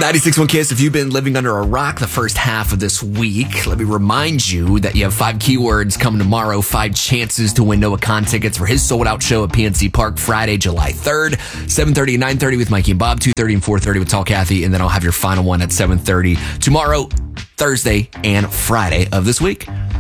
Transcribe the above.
96.1 Kiss, if you've been living under a rock the first half of this week, let me remind you that you have 5 keywords coming tomorrow, 5 chances to win Noah Khan tickets for his sold-out show at PNC Park Friday, July 3rd, 7:30 and 9:30 with Mikey and Bob, 2:30 and 4:30 with Tall Kathy, and then I'll have your final one at 7:30 tomorrow, Thursday, and Friday of this week.